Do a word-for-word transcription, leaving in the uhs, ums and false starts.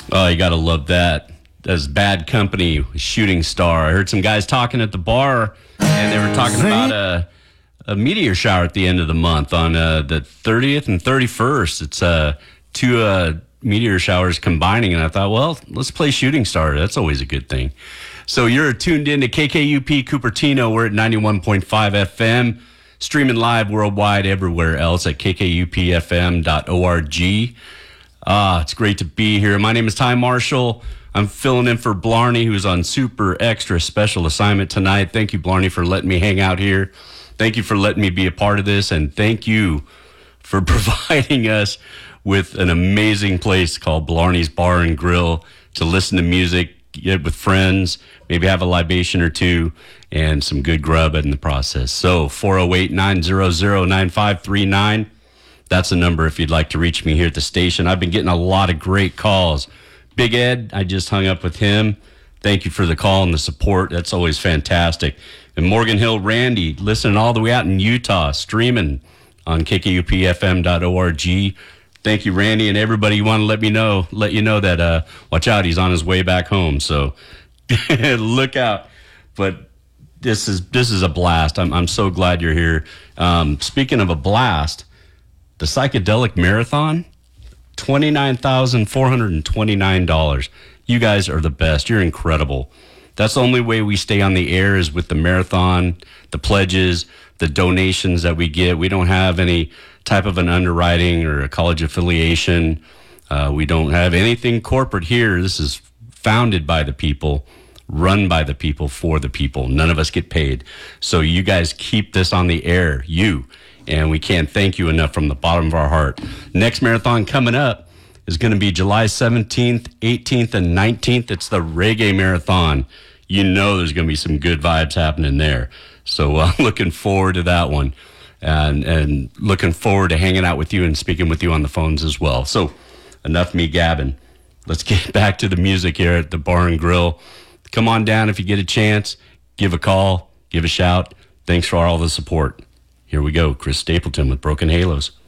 Oh, you got to love that. That's Bad Company, Shooting Star. I heard some guys talking at the bar, and they were talking about a, a meteor shower at the end of the month on uh, the thirtieth and thirty-first. It's uh, two uh, meteor showers combining, and I thought, well, let's play Shooting Star. That's always a good thing. So you're tuned in to K K U P Cupertino. We're at ninety-one point five F M, streaming live worldwide everywhere else at k k u p f m dot org. Ah, it's great to be here. My name is Ty Marshall. I'm filling in for Blarney, who's on super extra special assignment tonight. Thank you, Blarney, for letting me hang out here. Thank you for letting me be a part of this, and thank you for providing us with an amazing place called Blarney's Bar and Grill to listen to music, get with friends, maybe have a libation or two, and some good grub in the process. So four oh eight, nine hundred, nine five three nine. That's the number if you'd like to reach me here at the station. I've been getting a lot of great calls. Big Ed, I just hung up with him. Thank you for the call and the support. That's always fantastic. And Morgan Hill Randy, listening all the way out in Utah, streaming on k k u p f m dot org. Thank you, Randy, and everybody. You want to let me know, let you know that, uh, watch out, he's on his way back home. So look out. But this is this is a blast. I'm I'm so glad you're here. Um, speaking of a blast, the Psychedelic Marathon, twenty-nine thousand four hundred twenty-nine dollars. You guys are the best. You're incredible. That's the only way we stay on the air is with the marathon, the pledges, the donations that we get. We don't have any type of an underwriting or a college affiliation. Uh, we don't have anything corporate here. This is founded by the people, run by the people, for the people. None of us get paid. So you guys keep this on the air, you. And we can't thank you enough from the bottom of our heart. Next marathon coming up is going to be July seventeenth, eighteenth, and nineteenth. It's the Reggae Marathon. You know there's going to be some good vibes happening there. So I'm uh, looking forward to that one. And, and looking forward to hanging out with you and speaking with you on the phones as well. So enough me gabbing. Let's get back to the music here at the Bar and Grill. Come on down if you get a chance. Give a call. Give a shout. Thanks for all the support. Here we go. Chris Stapleton with Broken Halos.